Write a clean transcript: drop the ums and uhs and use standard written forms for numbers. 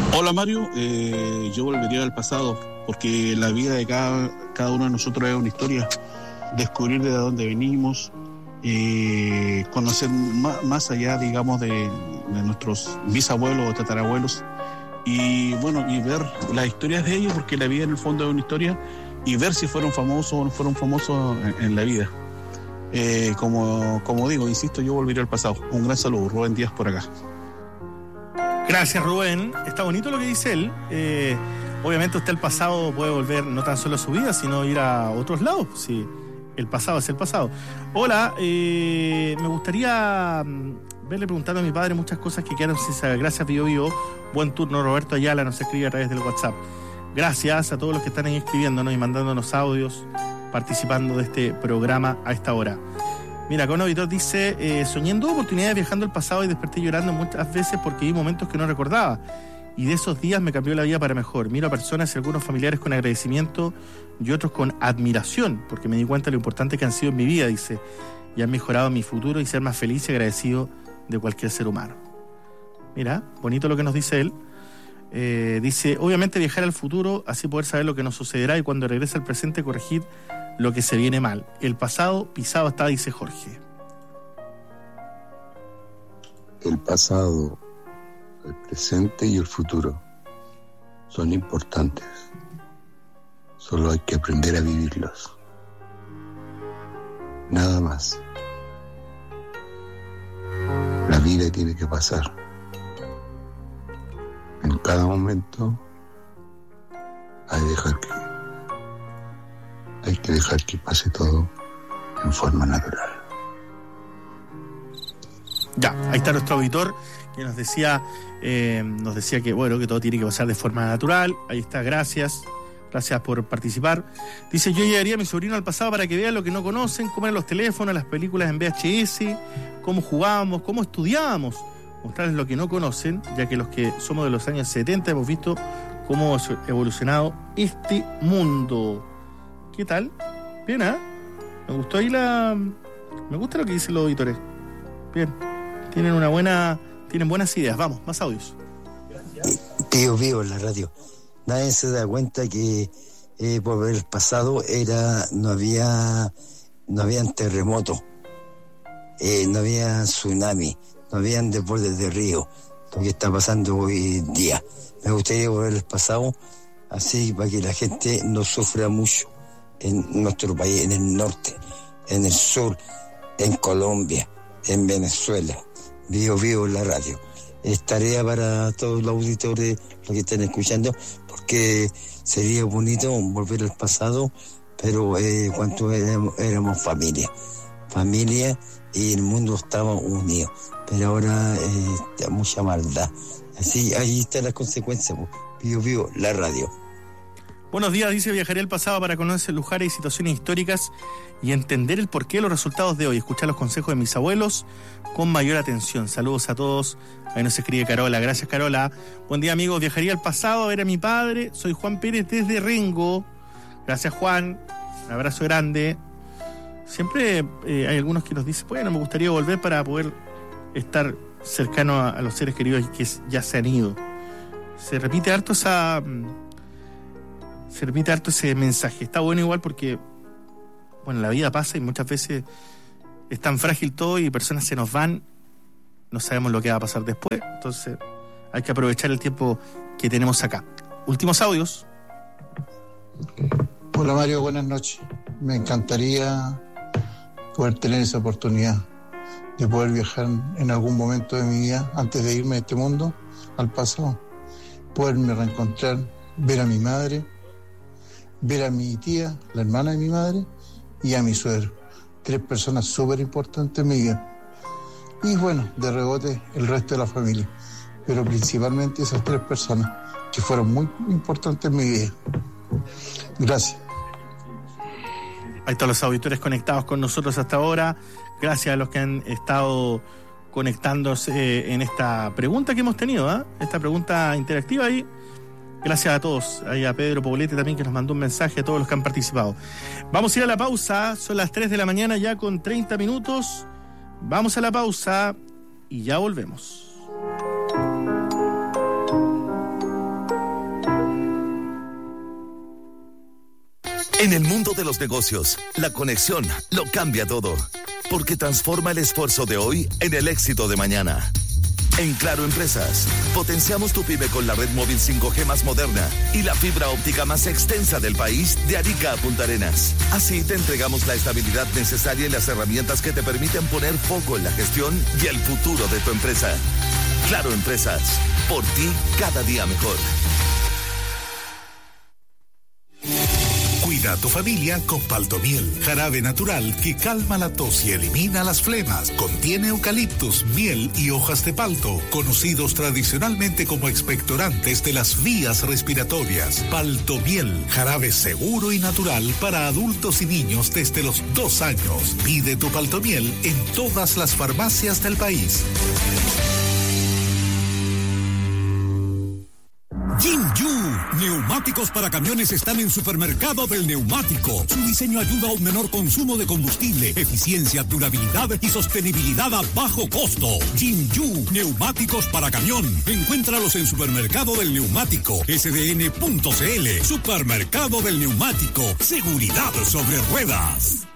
Hola Mario, yo volvería al pasado porque la vida de cada uno de nosotros es una historia. Descubrir de dónde venimos, conocer más allá, digamos, de nuestros bisabuelos o tatarabuelos y bueno, y ver las historias de ellos, porque la vida en el fondo es una historia, y ver si fueron famosos o no fueron famosos en la vida. Como digo, insisto, yo volvería al pasado. Un gran saludo, Rubén Díaz por acá. Gracias, Rubén. Está bonito lo que dice él. Obviamente usted al pasado puede volver no tan solo a su vida, sino ir a otros lados. Sí, el pasado es el pasado. Hola, me gustaría verle preguntando a mi padre muchas cosas que quedaron sin saber. Gracias, Bio. Buen turno, Roberto Ayala nos escribe a través del WhatsApp. Gracias a todos los que están ahí escribiéndonos y mandándonos audios, participando de este programa a esta hora. Mira, acá un auditor dice, soñé en 2 oportunidades viajando al pasado y desperté llorando muchas veces porque vi momentos que no recordaba. Y de esos días me cambió la vida para mejor. Miro a personas y algunos familiares con agradecimiento y otros con admiración, porque me di cuenta de lo importante que han sido en mi vida, dice, y han mejorado mi futuro y ser más feliz y agradecido de cualquier ser humano. Mira, bonito lo que nos dice él. Dice, obviamente viajar al futuro, así poder saber lo que nos sucederá y cuando regrese al presente corregir lo que se viene mal. El pasado pisado está, dice Jorge. El pasado, el presente y el futuro son importantes. Solo hay que aprender a vivirlos. Nada más. La vida tiene que pasar. En cada momento hay que dejar que pase todo en forma natural. Ya, ahí está nuestro auditor que nos decía que bueno, que todo tiene que pasar de forma natural. Ahí está, gracias por participar. Dice, yo llevaría a mi sobrino al pasado para que vea lo que no conocen, cómo eran los teléfonos, las películas en VHS, cómo jugábamos, cómo estudiábamos, mostrarles lo que no conocen, ya que los que somos de los años 70 hemos visto cómo ha evolucionado este mundo. ¿Qué tal? Bien, ¿eh? Me gustó ahí me gusta lo que dicen los auditores. Bien. Tienen buenas ideas. Vamos, más audios. Pío en la radio. Nadie se da cuenta que por ver el pasado no habían terremotos, no había tsunami, no habían desbordes de río, lo que está pasando hoy en día. Me gustaría volver al pasado, así para que la gente no sufra mucho en nuestro país, en el norte, en el sur, en Colombia, en Venezuela. Vivo en la radio. Es tarea para todos los auditores, los que están escuchando, porque sería bonito volver al pasado, pero cuando éramos familia y el mundo estaba unido, pero ahora mucha maldad. Así, ahí están las consecuencias. Vivo la radio. Buenos días, dice, viajaré al pasado para conocer lugares y situaciones históricas y entender el porqué de los resultados de hoy, escuchar los consejos de mis abuelos con mayor atención. Saludos a todos. Ahí nos escribe Carola. Gracias, Carola. Buen día, amigos. Viajaría al pasado a ver a mi padre. Soy Juan Pérez desde Rengo. Gracias, Juan. Un abrazo grande. Siempre hay algunos que nos dicen, bueno, me gustaría volver para poder estar cercano a los seres queridos que ya se han ido. Se repite harto ese mensaje. Está bueno igual porque, bueno, la vida pasa y muchas veces es tan frágil todo y personas se nos van, no sabemos lo que va a pasar después. Entonces hay que aprovechar el tiempo que tenemos acá. Últimos audios. Hola Mario, buenas noches. Me encantaría poder tener esa oportunidad de poder viajar en algún momento de mi vida antes de irme de este mundo al pasado, poderme reencontrar, ver a mi madre, ver a mi tía, la hermana de mi madre, y a mi suegro. 3 personas súper importantes en mi vida. Y bueno, de rebote el resto de la familia. Pero principalmente esas 3 personas que fueron muy importantes en mi vida. Gracias. Ahí están los auditores conectados con nosotros hasta ahora. Gracias a los que han estado conectándose en esta pregunta que hemos tenido, ¿eh? Esta pregunta interactiva ahí. Gracias a todos, ahí a Pedro Poblete también que nos mandó un mensaje, a todos los que han participado. Vamos a ir a la pausa, son las 3 de la mañana ya con 30 minutos. Vamos a la pausa y ya volvemos. En el mundo de los negocios, la conexión lo cambia todo, porque transforma el esfuerzo de hoy en el éxito de mañana. En Claro Empresas, potenciamos tu pyme con la red móvil 5G más moderna y la fibra óptica más extensa del país, de Arica a Punta Arenas. Así te entregamos la estabilidad necesaria y las herramientas que te permiten poner foco en la gestión y el futuro de tu empresa. Claro Empresas, por ti cada día mejor. Cuida a tu familia con Paltomiel, jarabe natural que calma la tos y elimina las flemas. Contiene eucaliptus, miel y hojas de palto, conocidos tradicionalmente como expectorantes de las vías respiratorias. Paltomiel, jarabe seguro y natural para adultos y niños desde los 2 años. Pide tu Paltomiel en todas las farmacias del país. Jinju, neumáticos para camiones están en Supermercado del Neumático. Su diseño ayuda a un menor consumo de combustible, eficiencia, durabilidad y sostenibilidad a bajo costo. Jinju, neumáticos para camión. Encuéntralos en Supermercado del Neumático, sdn.cl. Supermercado del Neumático, seguridad sobre ruedas.